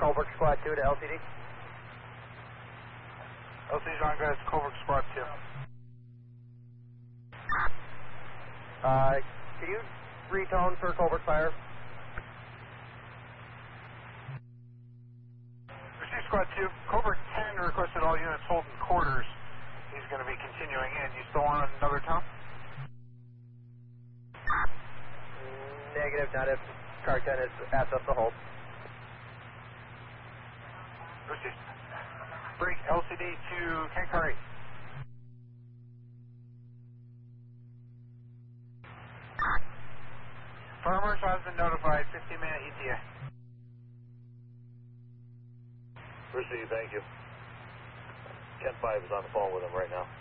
Colbert Squad 2 to LCD. LCD John Guys, Colbert Squad 2. Can you retone for Colbert Fire? Receive Squad 2. Colbert 10 requested all units hold in quarters. He's going to be continuing in. You still want another tone? Negative, not if car 10 has asked us to hold. Receive. Break LCD to tank car 8. Farmers has been notified, 15-minute ETA. Receive, thank you. Ken 5 is on the phone with him right now.